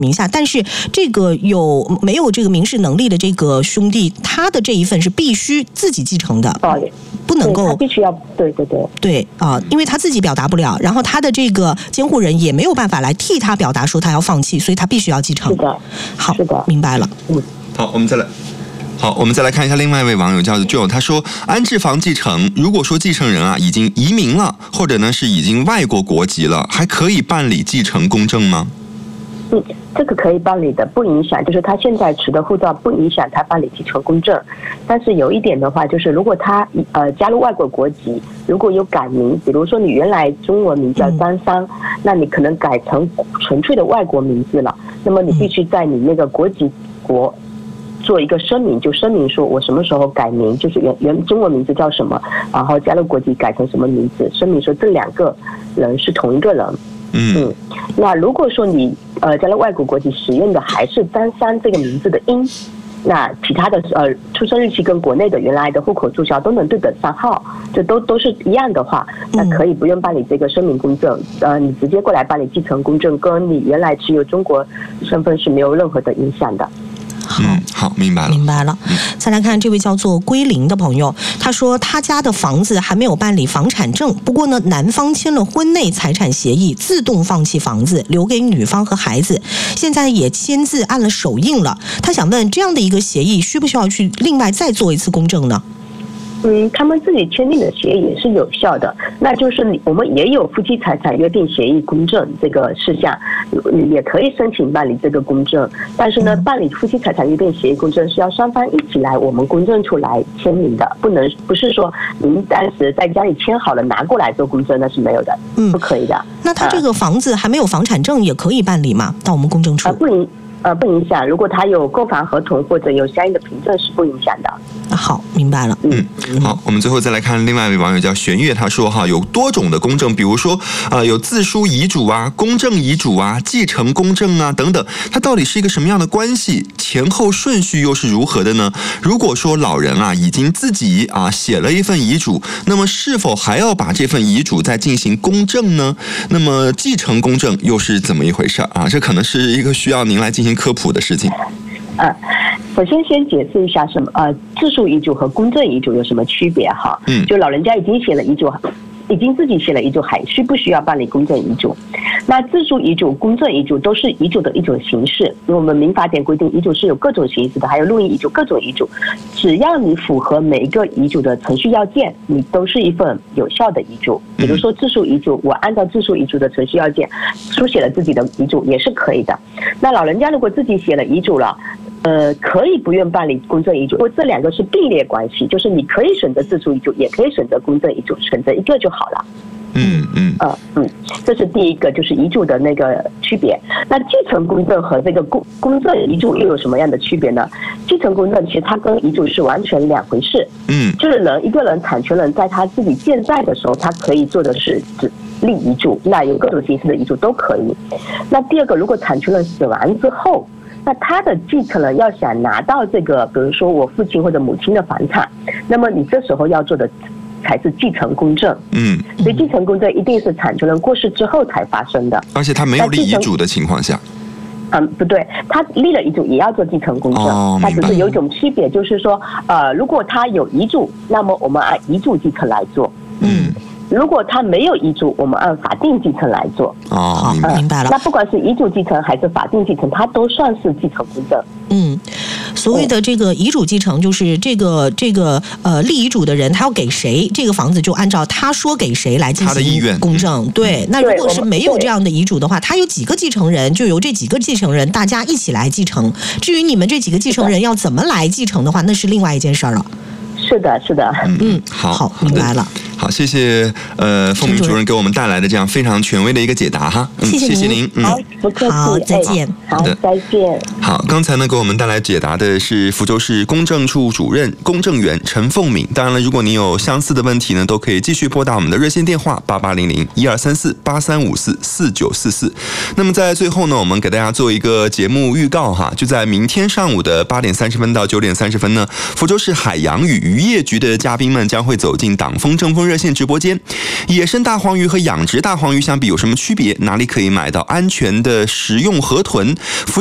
名下，但是这个没有这个民事能力的这个兄弟，他的这一份是必须自己继承的，不能够， 他必须要对因为他自己表达不了，然后他的这个监护人也没有办法来替他表达说他要放弃，所以他必须要继承。 是的， 好， 是的， 明白了。 好，我们再来看一下另外一位网友叫做 Joe， 他说安置房继承，如果说继承人啊已经移民了，或者呢是已经外国国籍了，还可以办理继承公证吗？ 这个可以办理的，不影响，就是他现在持的护照不影响他办理继承公证。但是有一点的话，就是如果他加入外国国籍，如果有改名，比如说你原来中文名叫张三，那你可能改成纯粹的外国名字了，那么你必须在你那个国籍国做一个声明，就声明说我什么时候改名，就是原中文名字叫什么，然后加入国籍改成什么名字，声明说这2个人是同一个人。那如果说你加了外国国籍，使用的还是张三这个名字的音，那其他的出生日期跟国内的原来的户口注销都能对等上号，这都是一样的话，那可以不用办理这个声明公证，你直接过来办理继承公证，跟你原来持有中国身份是没有任何的影响的。 好，明白了。 再来看这位叫做归零的朋友，他说他家的房子还没有办理房产证，不过呢，男方签了婚内财产协议，自动放弃房子，留给女方和孩子，现在也签字按了手印了。他想问，这样的一个协议需不需要去另外再做一次公证呢？ 他们自己签订的协议也是有效的，那就是我们也有夫妻财产约定协议公证这个事项，也可以申请办理这个公证。但是呢，办理夫妻财产约定协议公证是要双方一起来，我们公证处来签名的，不是说您当时在家里签好了拿过来做公证，那是没有的，不可以的。 那他这个房子还没有房产证也可以办理吗？到我们公证处？ 不影响，如果他有购房合同或者有相应的凭证是不影响的。 好，明白了。 好，我们最后再来看另外一位网友叫玄月，他说有多种的公证，比如说有自书遗嘱啊、公证遗嘱啊、继承公证啊等等，它到底是一个什么样的关系？前后顺序又是如何的呢？如果说老人啊已经自己写了一份遗嘱，那么是否还要把这份遗嘱再进行公证呢？那么继承公证又是怎么一回事啊？这可能是一个需要您来进行科普的事情。 首先解释一下自书遗嘱和公证遗嘱有什么区别哈？就老人家已经写了遗嘱，已经自己写了遗嘱，还需不需要办理公证遗嘱？那自书遗嘱、公证遗嘱都是遗嘱的一种形式，因为我们民法典规定遗嘱是有各种形式的，还有录音遗嘱、各种遗嘱，只要你符合每一个遗嘱的程序要件，你都是一份有效的遗嘱。比如说自书遗嘱，我按照自书遗嘱的程序要件书写了自己的遗嘱也是可以的。那老人家如果自己写了遗嘱了，可以不用办理公证遗嘱，这2个是并列关系，就是你可以选择自书遗嘱，也可以选择公证遗嘱，选择一个就好了。这是第一个，就是遗嘱的那个区别。那继承公证和这个公证遗嘱又有什么样的区别呢？继承公证其实它跟遗嘱是完全2回事。就是一个人产权人在他自己健在的时候，他可以做的是立遗嘱，那有各种形式的遗嘱都可以。那第二个，如果产权人死亡之后，那他的继承人要想拿到这个，比如说我父亲或者母亲的房产，那么你这时候要做的才是继承公证。所以继承公证一定是产权人过世之后才发生的， 而且他没有立遗嘱的情况下。 不对，他立了遗嘱也要做继承公证，他只是有一种区别，就是说，如果他有遗嘱，那么我们按遗嘱继承来做。如果他没有遗嘱，我们按法定继承来做。 好，明白了。 那不管是遗嘱继承还是法定继承，它都算是继承公证。 所谓的这个遗嘱继承，就是这个立遗嘱的人，他要给谁，这个房子就按照他说给谁来进行公证。对，那如果是没有这样的遗嘱的话，他有几个继承人，就由这几个继承人大家一起来继承。至于你们这几个继承人要怎么来继承的话，那是另外一件事了。 是的。 好，明白了。 好，谢谢凤鸣主任给我们带来的这样非常权威的一个解答哈。 谢谢您。 好，不客气。 好，再见。 好，再见。 好。 好，刚才呢给我们带来解答的是福州市公证处主任公证员陈凤敏。当然了，如果你有相似的问题呢，都可以继续拨打我们的热线电话8800-1234-8354-4944。那么在最后呢，我们给大家做一个节目预告哈，就在明天上午的8点30分到9点30分呢，福州市海洋与渔业局的嘉宾们将会走进党风正风热线直播间。野生大黄鱼和养殖大黄鱼相比有什么区别？哪里可以买到安全的食用河豚？